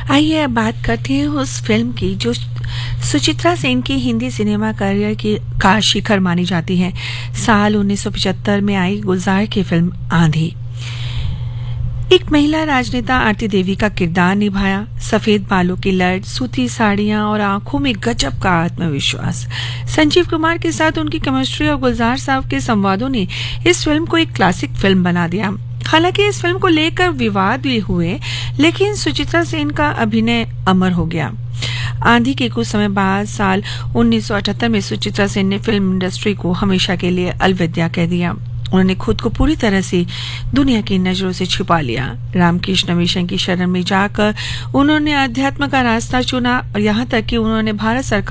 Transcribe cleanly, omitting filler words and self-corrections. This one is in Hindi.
आइए अब बात करते हैं उस फिल्म की जो सुचित्रा सेन की हिंदी सिनेमा करियर की का शिखर मानी जाती है। साल 1975 में आई गुलजार की फिल्म आंधी। एक महिला राजनेता आरती देवी का किरदार निभाया। सफेद बालों की लट, सूती साड़ियां और आंखों में गजब का आत्मविश्वास। संजीव कुमार के साथ उनकी केमिस्ट्री और गुलजार साहब के संवादों ने इस फिल्म को एक क्लासिक फिल्म बना दिया। हालांकि इस फिल्म को लेकर विवाद भी हुए, लेकिन सुचित्रा सेन का अभिनय अमर हो गया। आंधी के कुछ समय बाद साल 1978 में सुचित्रा सेन ने फिल्म इंडस्ट्री को हमेशा के लिए अलविदा कह दिया। उन्होंने खुद को पूरी तरह से दुनिया की नजरों से छिपा लिया। रामकृष्ण मिशन की शरण में जाकर उन्होंने अध्यात्म का रास्ता चुना और यहाँ तक कि उन्होंने भारत सरकार